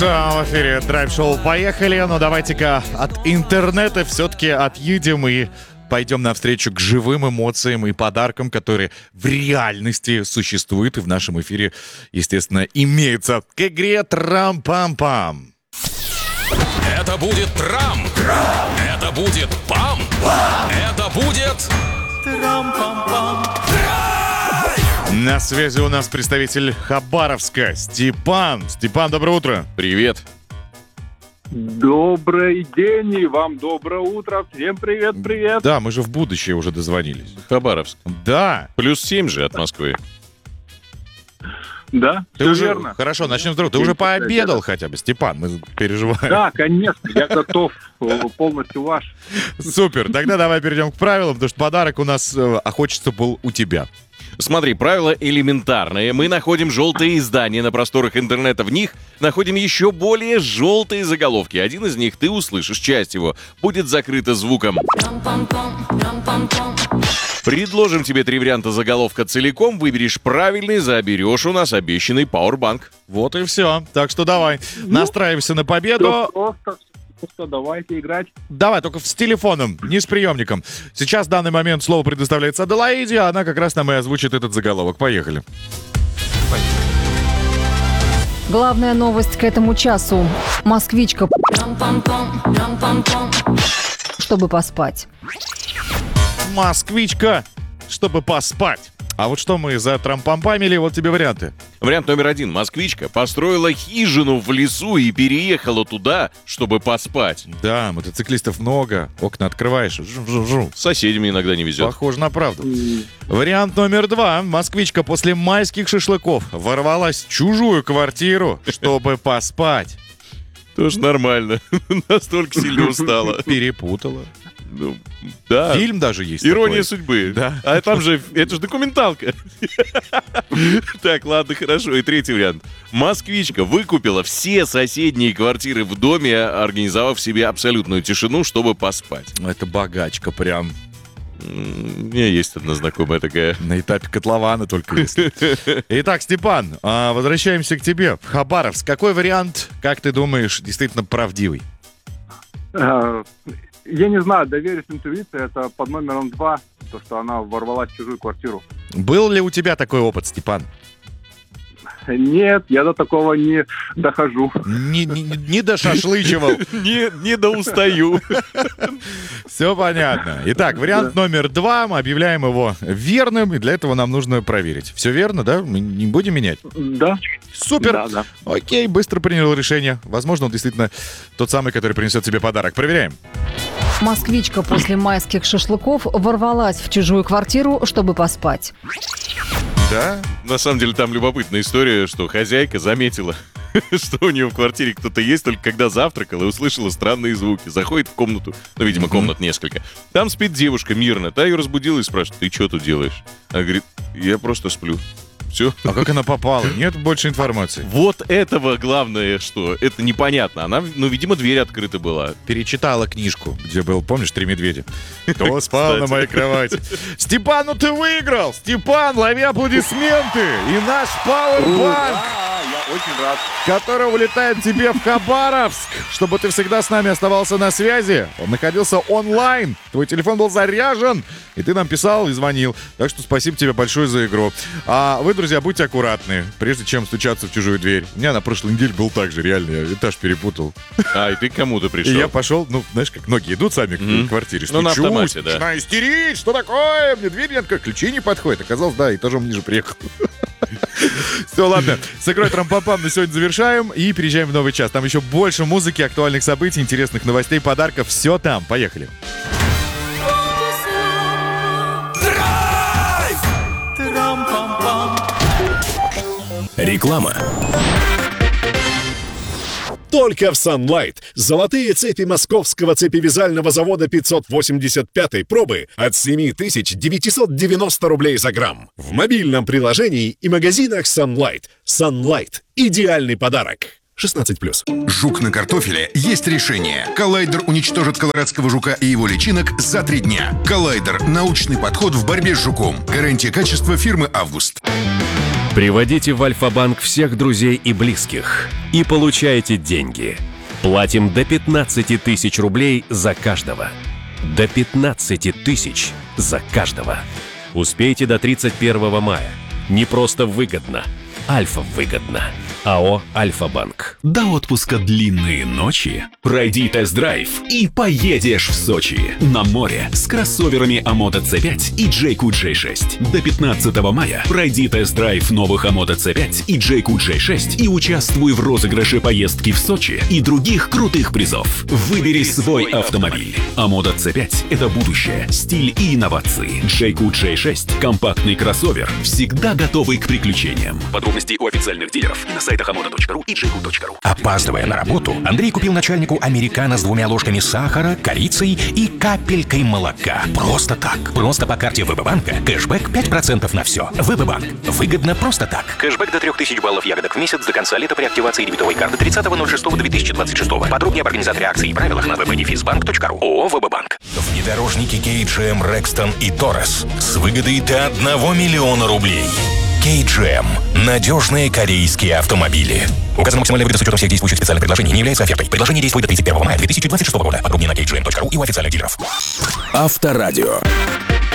В эфире драйв-шоу «Поехали». Но давайте-ка от интернета все-таки отъедем и пойдем навстречу к живым эмоциям и подаркам, которые в реальности существуют и в нашем эфире, естественно, имеются. К игре «Трам-пам-пам». Это будет трам. Это будет пам. Это будет трам-пам-пам. На связи у нас представитель Хабаровска Степан. Степан, доброе утро. Привет. Добрый день, и вам доброе утро. Всем привет. Да, мы же в будущее уже дозвонились. Хабаровск. Да. +7 же от Москвы. Да, Ты все уже... верно. Хорошо, начнем с другого. Ты уже пообедал хотя бы, Степан? Мы переживаем. Да, конечно, я готов, полностью ваш. Супер, тогда давай перейдем к правилам, потому что подарок у нас хочется был у тебя. Смотри, правила элементарные. Мы находим желтые издания на просторах интернета. В них находим еще более желтые заголовки. Один из них ты услышишь, часть его будет закрыта звуком. Предложим тебе 3 варианта заголовка целиком. Выберешь правильный, заберешь у нас обещанный пауэрбанк. Вот и все. Так что давай, настраивайся на победу. Просто давайте играть. Давай, только с телефоном, не с приемником. Сейчас в данный момент слово предоставляется Аделаиде, а она как раз нам и озвучит этот заголовок. Поехали. Главная новость к этому часу. Москвичка, чтобы поспать. Москвичка, чтобы поспать. А вот что мы затрампампамили, вот тебе варианты. Вариант номер 1. Москвичка построила хижину в лесу и переехала туда, чтобы поспать. Да, мотоциклистов много, окна открываешь, жу-жу-жу. С соседями иногда не везет. Похоже на правду. Вариант номер 2. Москвичка после майских шашлыков ворвалась в чужую квартиру, чтобы поспать. Тоже нормально. Настолько сильно устала. Перепутала. Ну, да. Фильм даже есть. «Ирония такой. судьбы». Да. А там же, это же документалка. Так, ладно, хорошо. И 3-й вариант. Москвичка выкупила все соседние квартиры в доме, организовав себе абсолютную тишину, чтобы поспать. Это богачка прям. У меня есть одна знакомая такая. На этапе котлована только если. Итак, Степан, возвращаемся к тебе. В Хабаровск. Какой вариант, как ты думаешь, действительно правдивый? Я не знаю, доверюсь интуиции, это под номером 2, то, что она ворвалась в чужую квартиру. Был ли у тебя такой опыт, Степан? Нет, я до такого не дохожу. Не дошашлычивал. Не доустаю. Все понятно. Итак, вариант номер 2. Мы объявляем его верным, и для этого нам нужно проверить. Все верно, да? Мы не будем менять? Да. Супер. Да. Окей, быстро принял решение. Возможно, он действительно тот самый, который принесет тебе подарок. Проверяем. Москвичка после майских шашлыков ворвалась в чужую квартиру, чтобы поспать. Да? На самом деле там любопытная история, что хозяйка заметила, что у нее в квартире кто-то есть, только когда завтракала и услышала странные звуки. Заходит в комнату, ну, видимо, комнат несколько. Там спит девушка мирно. Та ее разбудила и спрашивает: ты что тут делаешь? Она говорит: я просто сплю. Все. А как она попала? Нет больше информации. Вот этого главное, что это непонятно. Она, ну, видимо, дверь открыта была. Перечитала книжку, где был, помнишь, 3 медведя? Кто спал на моей кровати? Степан, ну ты выиграл! Степан, лови аплодисменты! И наш пауэрбанк, Я очень рад. который улетает тебе в Хабаровск, чтобы ты всегда с нами оставался на связи. Он находился онлайн, твой телефон был заряжен, и ты нам писал и звонил. Так что спасибо тебе большое за игру. А вы, друзья, будьте аккуратны, прежде чем стучаться в чужую дверь. У меня на прошлой неделе был так же, реально, я этаж перепутал. А, и ты к кому-то пришел. И я пошел, ну, знаешь, как ноги идут сами к квартире. Ну, на Стучусь, автомате, да. начинаю истерить, что такое? Мне дверь не открыла, ключи не подходят. Оказалось, да, этажом ниже приехал. Все, ладно, с игрой Трам-пам-пам на сегодня завершаем и переезжаем в новый час. Там еще больше музыки, актуальных событий, интересных новостей, подарков. Все там. Поехали. Реклама. Только в Sunlight. Золотые цепи московского цепевязального завода 585 пробы от 7990 рублей за грамм. В мобильном приложении и магазинах Sunlight. Sunlight. Идеальный подарок. 16+. Жук на картофеле есть решение. Коллайдер уничтожит колорадского жука и его личинок за 3 дня. Коллайдер – научный подход в борьбе с жуком. Гарантия качества фирмы «Август». Приводите в Альфа-банк всех друзей и близких и получайте деньги. Платим до 15 тысяч рублей за каждого. До 15 тысяч за каждого. Успейте до 31 мая. Не просто выгодно. Альфа-выгодно. АО «Альфа-банк». До отпуска длинные ночи. Пройди тест-драйв и поедешь в Сочи. На море с кроссоверами Amoda C5 и JQ J6. До 15 мая пройди тест-драйв новых Amoda C5 и JQ J6 и участвуй в розыгрыше поездки в Сочи и других крутых призов. Выбери свой автомобиль. Amoda C5 – это будущее, стиль и инновации. JQ J6 – компактный кроссовер, всегда готовый к приключениям. Подробности у официальных дилеров и на сайтах amoda.ru и jq.ru. Опаздывая на работу, Андрей купил начальнику американо с 2 ложками сахара, корицей и капелькой молока. Просто так. Просто по карте ВБ-банка. Кэшбэк 5% на все. ВБ-банк. Выгодно просто так. Кэшбэк до 3000 баллов ягодок в месяц до конца лета при активации дебетовой карты 30.06.2026. Подробнее об организаторе акций и правилах на www.defizbank.ru. ООО «ВБ-банк». Внедорожники KGM, Rexton и Taurus с выгодой до 1 миллиона рублей. KGM. Надежные корейские автомобили. Указано максимальная выгода с учетом всех действующих специальных предложений не является офертой. Предложение действует до 31 мая 2026 года. Подробнее на kgm.ru и у официальных дилеров. Авторадио.